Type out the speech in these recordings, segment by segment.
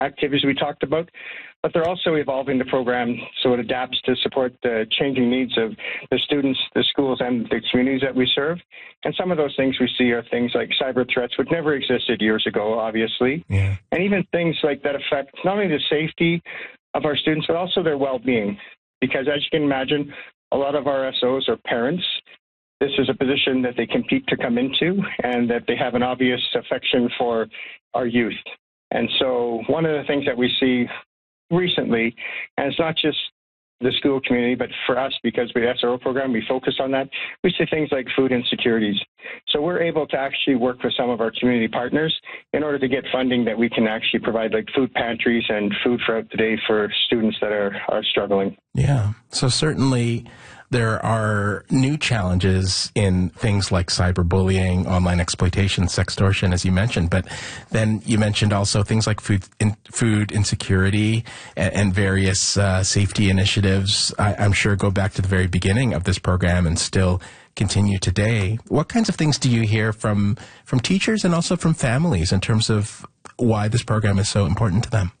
activities we talked about, but they're also evolving the program so it adapts to support the changing needs of the students, the schools, and the communities that we serve. And some of those things we see are things like cyber threats, which never existed years ago, obviously, and even things like that affect not only the safety of our students, but also their well-being. Because as you can imagine, a lot of our SOs are parents. This is a position that they compete to come into, and that they have an obvious affection for our youth. And so one of the things that we see recently, and it's not just the school community, but for us, because we have the SRO program, we focus on that, we see things like food insecurities. So we're able to actually work with some of our community partners in order to get funding that we can actually provide like food pantries and food throughout the day for students that are struggling. Yeah, so certainly there are new challenges in things like cyberbullying, online exploitation, sextortion, as you mentioned. But then you mentioned also things like food insecurity and various safety initiatives. I'm sure go back to the very beginning of this program and still continue today. What kinds of things do you hear from teachers and also from families in terms of why this program is so important to them?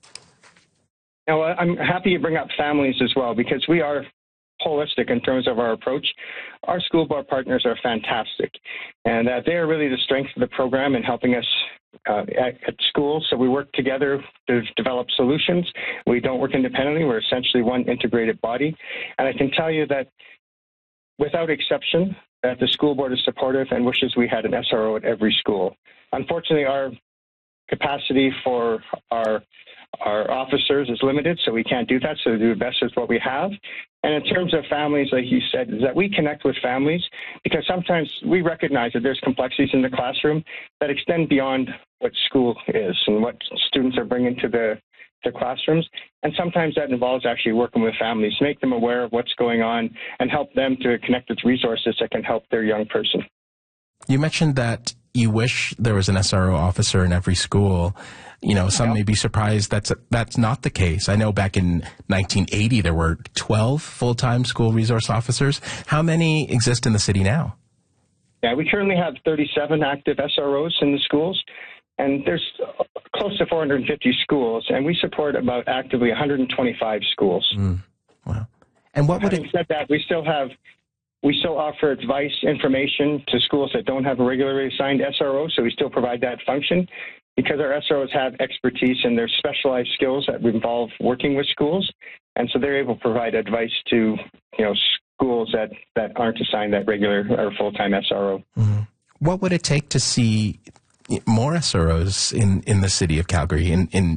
Now, I'm happy you bring up families as well, because we are holistic in terms of our approach. Our school board partners are fantastic, and they are really the strength of the program in helping us at school. So we work together to develop solutions. We don't work independently. We're essentially one integrated body. And I can tell you that without exception, that the school board is supportive and wishes we had an SRO at every school. Unfortunately, our capacity for our officers is limited, so we can't do that, so we do the best with what we have. And in terms of families, like you said, is that we connect with families, because sometimes we recognize that there's complexities in the classroom that extend beyond what school is and what students are bringing to the classrooms. And sometimes that involves actually working with families, make them aware of what's going on and help them to connect with resources that can help their young person. You mentioned that you wish there was an SRO officer in every school. You know, some may be surprised that's not the case. I know back in 1980 there were 12 full-time school resource officers. How many exist in the city now? Yeah, we currently have 37 active SROs in the schools, and there's close to 450 schools, and we support about actively 125 schools. Wow. And what would Having said that, we still offer advice, information to schools that don't have a regularly assigned SRO, so we still provide that function, because our SROs have expertise in their specialized skills that involve working with schools, and so they're able to provide advice to schools that aren't assigned that regular or full-time SRO. Mm-hmm. What would it take to see more SROs in the city of Calgary,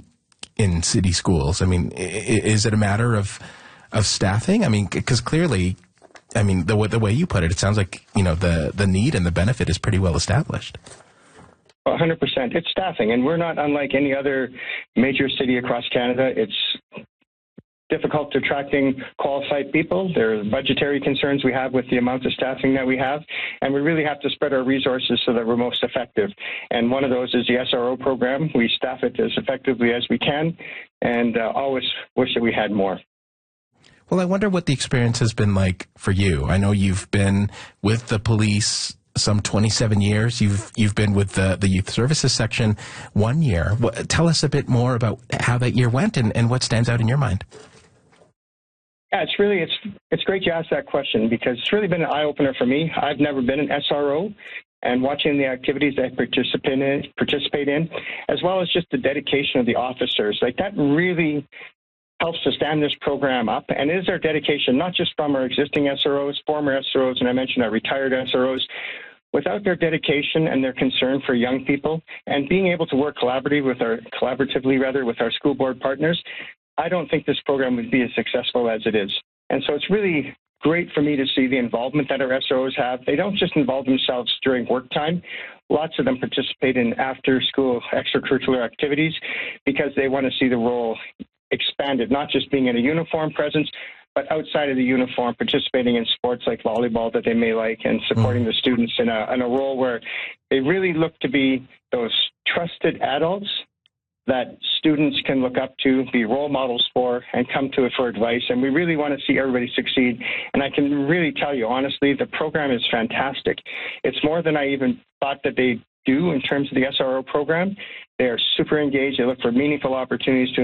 in city schools? I mean, is it a matter of staffing? I mean, because clearly, I mean, the way you put it, it sounds like, the need and the benefit is pretty well established. 100%. It's staffing, and we're not unlike any other major city across Canada. It's difficult to attracting qualified people. There are budgetary concerns we have with the amount of staffing that we have, and we really have to spread our resources so that we're most effective. And one of those is the SRO program. We staff it as effectively as we can, and always wish that we had more. Well, I wonder what the experience has been like for you. I know you've been with the police some 27 years. You've been with the Youth Services section 1 year. Tell us a bit more about how that year went and what stands out in your mind. Yeah, it's great you asked that question, because it's really been an eye-opener for me. I've never been an SRO, and watching the activities that I participate in, as well as just the dedication of the officers, like that really helps to stand this program up, and it is our dedication, not just from our existing SROs, former SROs, and I mentioned our retired SROs. Without their dedication and their concern for young people and being able to work collaboratively with our school board partners, I don't think this program would be as successful as it is. And so it's really great for me to see the involvement that our SROs have. They don't just involve themselves during work time. Lots of them participate in after-school extracurricular activities because they want to see the role expanded, not just being in a uniform presence, but outside of the uniform, participating in sports like volleyball that they may like, and supporting the students in a role where they really look to be those trusted adults that students can look up to, be role models for, and come to it for advice. And we really want to see everybody succeed. And I can really tell you, honestly, the program is fantastic. It's more than I even thought that they do in terms of the SRO program. They are super engaged. They look for meaningful opportunities to